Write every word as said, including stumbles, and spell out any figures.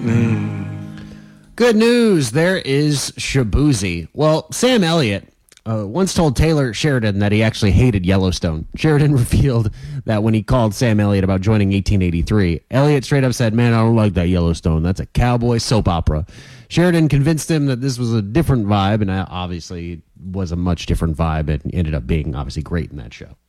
Good news. There is Shaboozey. Well, Sam Elliott uh, once told Taylor Sheridan that he actually hated Yellowstone. Sheridan revealed that when he called Sam Elliott about joining eighteen eighty-three, Elliott straight up said, man, I don't like that Yellowstone. That's a cowboy soap opera. Sheridan convinced him that this was a different vibe, and obviously was a much different vibe. It ended up being obviously great in that show.